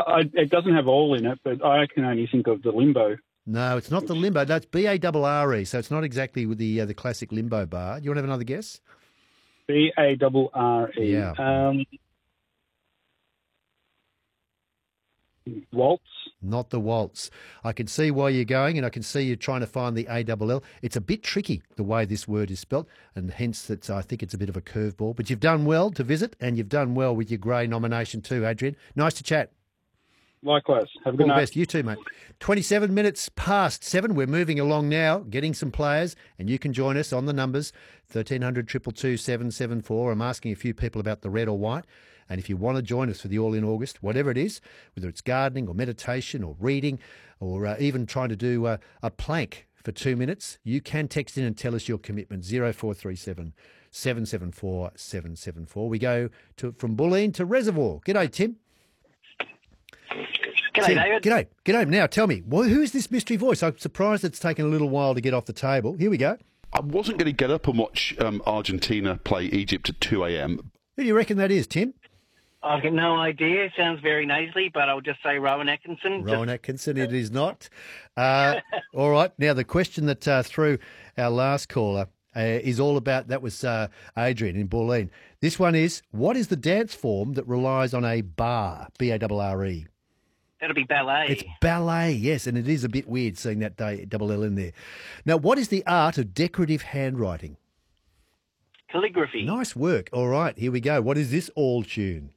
It doesn't have all in it, but I can only think of the Limbo. No, it's not the Limbo. That's B-A-R-R-E, so it's not exactly with the classic Limbo bar. You want to have another guess? B-A-R-R-E. Yeah. Waltz. Not the Waltz. I can see why you're going, and I can see you're trying to find the A-double-L. It's a bit tricky, the way this word is spelt, and hence I think it's a bit of a curveball. But you've done well to visit, and you've done well with your Grey nomination too, Adrian. Nice to chat. Likewise. Have a good All the night. best. You too, mate. 27 minutes past 7. We're moving along now, getting some players, and you can join us on the numbers, 1300 222 774. I'm asking a few people about the red or white. And if you want to join us for the All in August, whatever it is, whether it's gardening or meditation or reading or even trying to do a plank for 2 minutes, you can text in and tell us your commitment, 0437 774 774. We go from Bulleen to Reservoir. G'day, Tim. G'day, David. G'day. Now, tell me, who is this mystery voice? I'm surprised it's taken a little while to get off the table. Here we go. I wasn't going to get up and watch Argentina play Egypt at 2 a.m. Who do you reckon that is, Tim? I've got no idea. Sounds very nasally, but I'll just say Rowan Atkinson. Rowan Atkinson, it is not. All right. Now, the question that threw our last caller is all about, that was Adrian in Bulleen. This one is, what is the dance form that relies on a bar, B-A-R-R-E? That'll be ballet. It's ballet, yes, and it is a bit weird seeing that double L in there. Now, what is the art of decorative handwriting? Calligraphy. Nice work. All right, here we go. What is this all tune?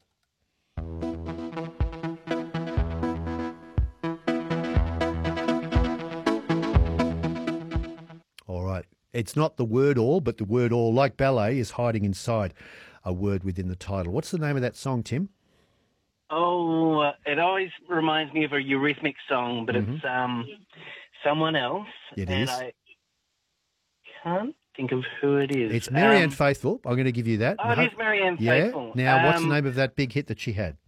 All right. It's not the word all, but the word all, like ballet, is hiding inside a word within the title. What's the name of that song, Tim? Oh, it always reminds me of a Eurythmics song, but it's someone else. It and is. I can't think of who it is. It's Marianne Faithfull. I'm going to give you that. Oh, it is Marianne Faithfull. Now, what's the name of that big hit that she had?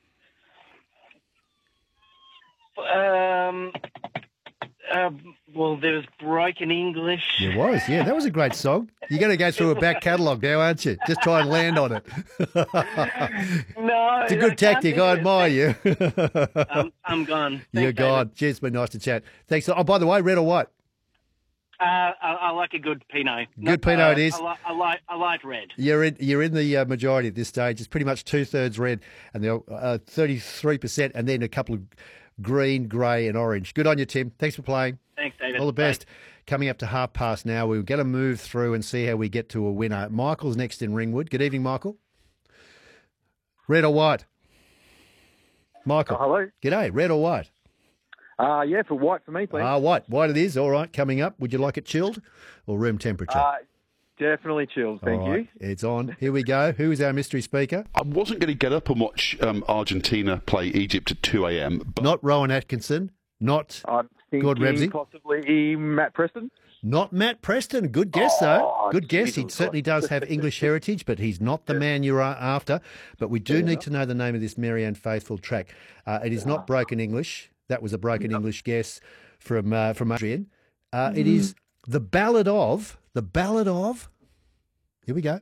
Well, there was Broken English. There was, yeah. That was a great song. You're going to go through a back catalogue now, aren't you? Just try and land on it. No, it's a good tactic. I admire you. I'm gone. You're Thanks, gone. David. Cheers, it's been nice to chat. Thanks. Oh, by the way, red or white? I like a good Pinot. Good Pinot it is. I like red. You're in the majority at this stage. It's pretty much 2/3 red, and they're 33%, and then a couple of green, grey, and orange. Good on you, Tim. Thanks for playing. Thanks, David. All the best. Coming up to past now, we're going to move through and see how we get to a winner. Michael's next in Ringwood. Good evening, Michael. Red or white? Michael. Hello. G'day. Red or white? Yeah, for white for me, please. White. White it is. All right. Coming up. Would you like it chilled or room temperature? Definitely chilled, thank you. It's on. Here we go. Who is our mystery speaker? I wasn't going to get up and watch Argentina play Egypt at 2 a.m. But Not Rowan Atkinson. Not I'm thinking Gordon Ramsay. possibly Matt Preston. Not Matt Preston. Good guess, though. Oh, Good guess. He Jesus. certainly does have English heritage, but he's not the man you're after. But we do need to know the name of this Marianne Faithfull track. It is not Broken English. That was a Broken English guess from Adrian. It is The Ballad of... Here we go.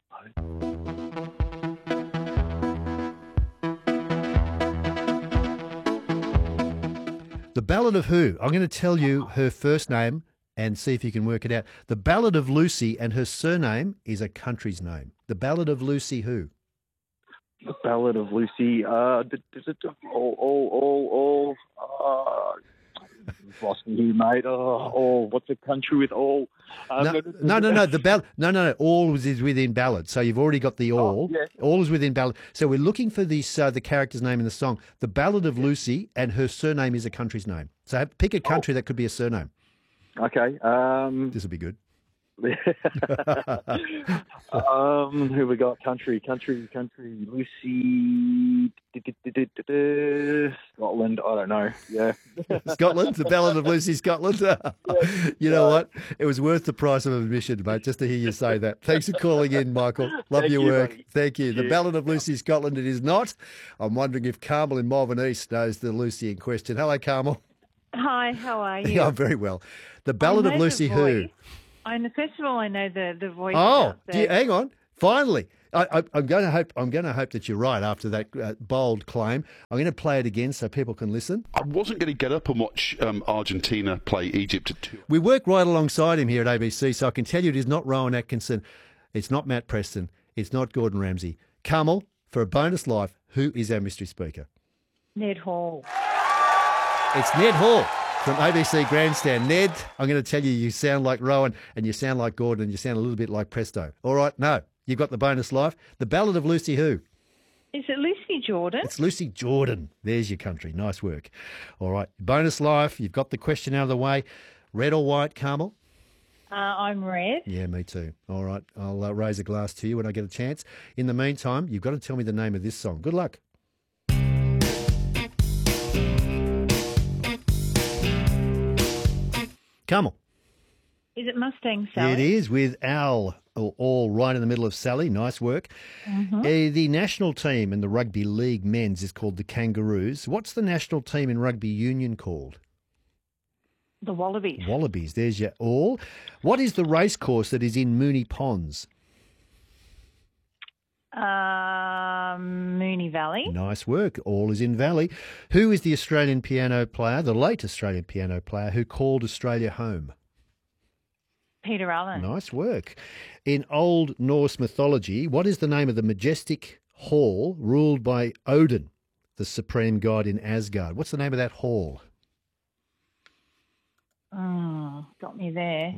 The Ballad of who? I'm going to tell you her first name and see if you can work it out. The Ballad of Lucy, and her surname is a country's name. The Ballad of Lucy who? The Ballad of Lucy. Lost me here, mate. What's a country with all? No. The ballad. No. All is within ballad. So you've already got the all. Yeah. All is within ballad. So we're looking for this the character's name in the song. The Ballad of Lucy, and her surname is a country's name. So pick a country that could be a surname. Okay. This will be good. Who we got? Country. Lucy. Scotland. I don't know. Yeah. Scotland. The Ballad of Lucy, Scotland. You know what? It was worth the price of admission, mate, just to hear you say that. Thanks for calling in, Michael. Love your work. Buddy. Thank you. The Ballad of Lucy, Scotland. It is not. I'm wondering if Carmel in Malvern East knows the Lucy in question. Hello, Carmel. Hi, how are you? Yeah, I'm very well. The Ballad of Lucy who? First of all, I know the voice. Oh, out there. hang on. Finally. I'm going to hope that you're right after that bold claim. I'm going to play it again so people can listen. I wasn't going to get up and watch Argentina play Egypt at 2. We work right alongside him here at ABC, so I can tell you it is not Rowan Atkinson, it's not Matt Preston, it's not Gordon Ramsay. Carmel, for a bonus life, who is our mystery speaker? Ned Hall. It's Ned Hall from ABC Grandstand. Ned, I'm going to tell you sound like Rowan and you sound like Gordon and you sound a little bit like Presto. All right, no. You've got the bonus life. The Ballad of Lucy who? Is it Lucy Jordan? It's Lucy Jordan. There's your country. Nice work. All right. Bonus life. You've got the question out of the way. Red or white, Carmel? I'm red. Yeah, me too. All right. I'll raise a glass to you when I get a chance. In the meantime, you've got to tell me the name of this song. Good luck. Carmel. Is it Mustang Sally? It is with Al all right in the middle of Sally. Nice work. The national team in the rugby league men's is called the Kangaroos. What's the national team in rugby union called? The Wallabies. Wallabies. There's your all. What is the race course that is in Moonee Ponds? Moonee Valley. Nice work. All is in Valley. Who is the Australian piano player, the late Australian piano player, who called Australia home? Peter Allen. Nice work. In Old Norse mythology, what is the name of the majestic hall ruled by Odin, the supreme god in Asgard? What's the name of that hall? Got me there.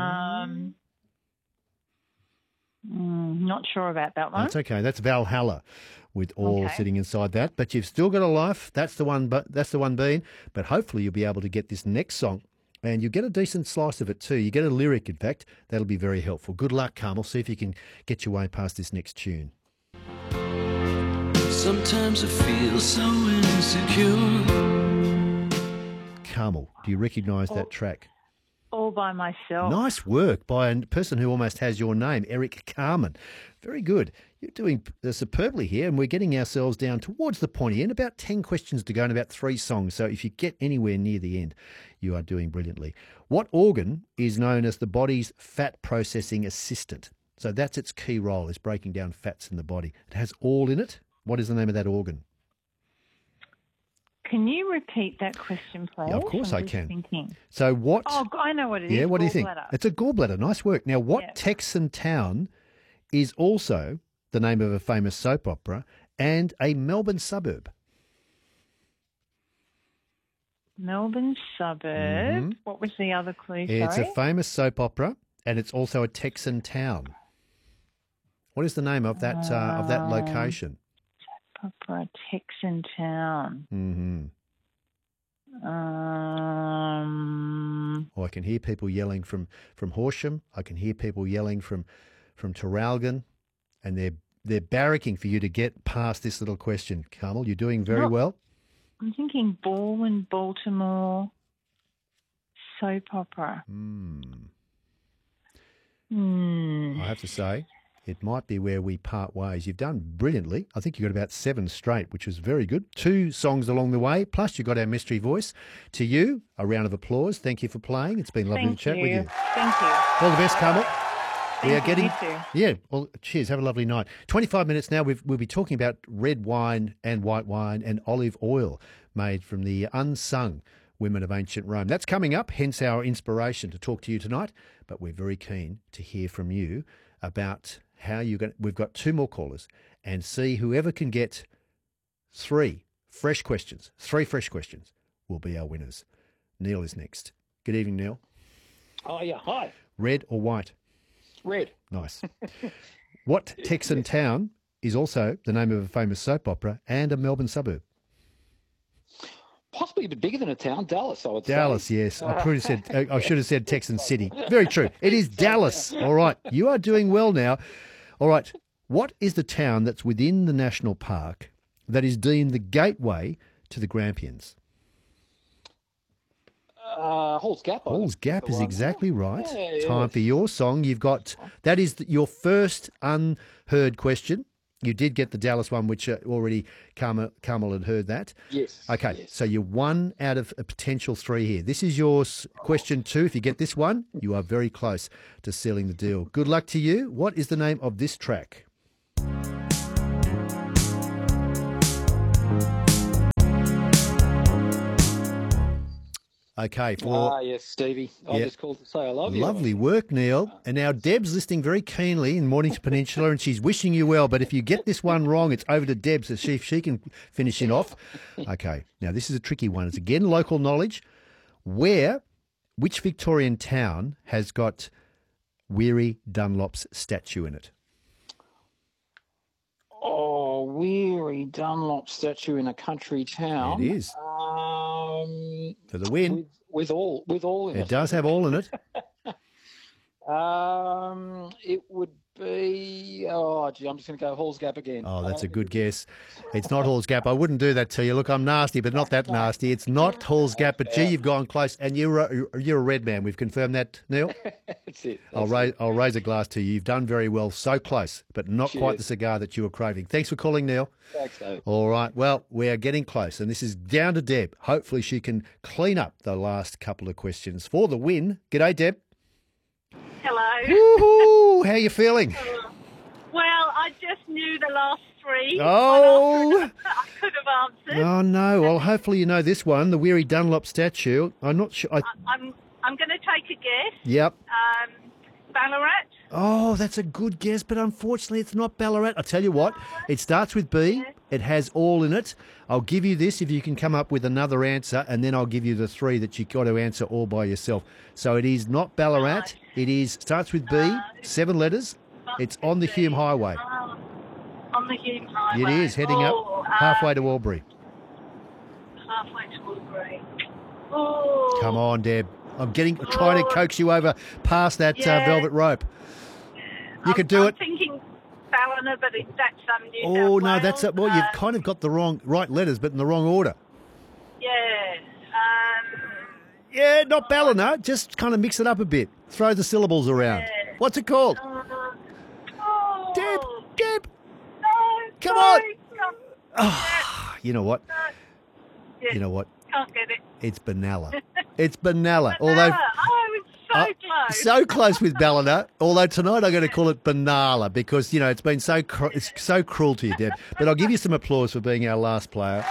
Not sure about that one. That's okay. That's Valhalla, with all sitting inside that. But you've still got a life. That's the one. But that's the one being. But hopefully you'll be able to get this next song. And you get a decent slice of it too. You get a lyric, in fact. That'll be very helpful. Good luck, Carmel. See if you can get your way past this next tune. Sometimes I feel so insecure. Carmel, do you recognise that track? All by myself. Nice work by a person who almost has your name, Eric Carmen. Very good. You're doing superbly here, and we're getting ourselves down towards the pointy end. About 10 questions to go and about 3 songs. So if you get anywhere near the end, you are doing brilliantly. What organ is known as the body's fat processing assistant? So that's its key role, is breaking down fats in the body. It has all in it. What is the name of that organ? Can you repeat that question, please? Yeah, of course I I'm just can. thinking. So what... Oh, I know what it is. Yeah, what do you think? Gallbladder. It's a gallbladder. Nice work. Now, what Yeah. Texan town is also the name of a famous soap opera and a Melbourne suburb? Melbourne suburb. What was the other clue? It's Sorry. a famous soap opera and it's also a Texan town. What is the name of that location? Opera Texan town. Oh, I can hear people yelling from Horsham. I can hear people yelling from Traralgon, and they're barracking for you to get past this little question. Carmel, you're doing very well. I'm thinking Baldwin, Baltimore soap opera. I have to say, it might be where we part ways. You've done brilliantly. I think you got about 7 straight, which was very good. 2 songs along the way, plus you got our mystery voice. To you, a round of applause. Thank you for playing. It's been lovely to chat with you. Thank you. All the best, Carmel. We are Thank you, getting, you too. yeah. Well, cheers. Have a lovely night. 25 minutes now. We'll be talking about red wine and white wine and olive oil made from the unsung women of ancient Rome. That's coming up. Hence our inspiration to talk to you tonight. But we're very keen to hear from you about how you're going. We've got 2 more callers, and see whoever can get 3 fresh questions. 3 fresh questions will be our winners. Neil is next. Good evening, Neil. Oh, yeah. Hi. Red or white? Red. Nice. What Texan town is also the name of a famous soap opera and a Melbourne suburb? Possibly a bit bigger than a town. Dallas, I would say. Dallas, yes. I should have said Texan City. Very true. It is Dallas. All right. You are doing well now. All right. What is the town that's within the national park that is deemed the gateway to the Grampians? Halls Gap. Halls Gap is exactly right. Yeah, Time for your song. You've got, that is your first unheard question You did get the Dallas one, which already Carmel had heard that. Yes. Okay, yes. so you're 1 out of a potential 3 here. This is your question 2. If you get this one, you are very close to sealing the deal. Good luck to you. What is the name of this track? Okay, for Yes, Stevie. I Yeah. just called to say I love you. lovely work, Neil. And now Deb's listening very keenly in Mornington Peninsula, and she's wishing you well. But if you get this one wrong, it's over to Deb, so she can finish it off. Okay, now this is a tricky one. It's again local knowledge. Which Victorian town has got Weary Dunlop's statue in it? Oh, Weary Dunlop statue in a country town. It is. For the win. With all in It it. does have all in it. It would be. Oh, gee, I'm just going to go Halls Gap again. Oh, that's a good guess. It's not Halls Gap. I wouldn't do that to you. Look, I'm nasty, but not that nasty. It's not Halls Gap, but gee, you've gone close. And you're a red man. We've confirmed that, Neil. That's it. I'll raise a glass to you. You've done very well. So close, but not quite the cigar that you were craving. Thanks for calling, Neil. Thanks, Dave. All right. Well, we are getting close, and this is down to Deb. Hopefully she can clean up the last couple of questions for the win. G'day, Deb. Hello. Woo-hoo! How you feeling? Well, I just knew the last 3. Oh. I could have answered. Oh, no. Well, hopefully you know this one, the Weary Dunlop statue. I'm not sure. I'm going to take a guess. Yep. Ballarat. Oh, that's a good guess, but unfortunately it's not Ballarat. I'll tell you what, it starts with B. It has all in it. I'll give you this if you can come up with another answer, and then I'll give you the 3 that you've got to answer all by yourself. So it is not Ballarat. It starts with B, 7 letters. It's on the Hume Highway. On the Hume Highway. It is, heading up halfway to Albury. Halfway to Albury. Oh. Come on, Deb. I'm trying to coax you over past that velvet rope. You could do it. I'm thinking Ballina, but that's New South Oh, no, Wales. that's you've kind of got the right letters, but in the wrong order. Yeah. Yeah, not Ballina. Just kind of mix it up a bit. Throw the syllables around. Yeah. What's it called? Oh. Deb. No, Come sorry. on. Oh, you know what? Yeah, You know what? can't get it. It's Benalla. It's Benalla. Although it's so close. so close with Ballina. Although tonight I'm going to call it Benalla because it's been it's so cruel to you, Deb. But I'll give you some applause for being our last player.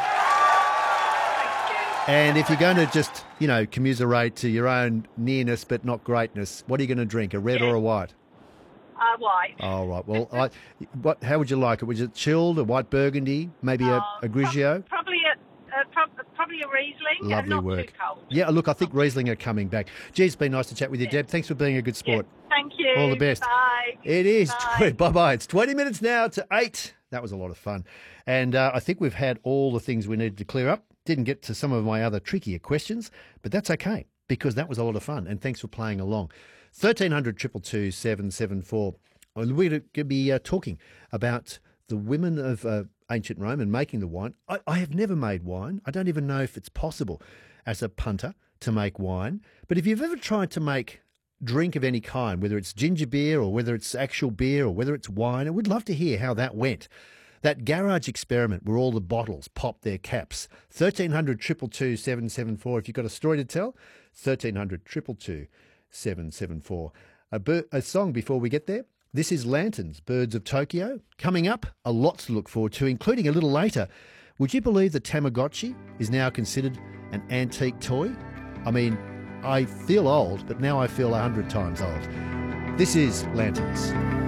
And if you're going to just, commiserate to your own nearness but not greatness, what are you going to drink, a red or a white? White. Oh, right. Well, how would you like it? Was it chilled, a white burgundy, maybe a Grigio? Probably a Riesling. Lovely and not work. Too cold. Yeah, look, I think Riesling are coming back. Gee, it's been nice to chat with you, Deb. Thanks for being a good sport. Yeah. Thank you. All the best. Bye. It is. Bye. Bye-bye. It's 20 minutes now to 8. That was a lot of fun. And I think we've had all the things we needed to clear up. Didn't get to some of my other trickier questions, but that's okay because that was a lot of fun. And thanks for playing along. 1300 222 774. We're going to be talking about the women of ancient Rome and making the wine. I have never made wine. I don't even know if it's possible as a punter to make wine. But if you've ever tried to make drink of any kind, whether it's ginger beer or whether it's actual beer or whether it's wine, I would love to hear how that went. That garage experiment where all the bottles popped their caps. 1300 222 774. If you've got a story to tell, 1300 222 774. A song before we get there. This is Lanterns, Birds of Tokyo. Coming up, a lot to look forward to, including a little later. Would you believe the Tamagotchi is now considered an antique toy? I mean, I feel old, but now I feel 100 times old. This is Lanterns.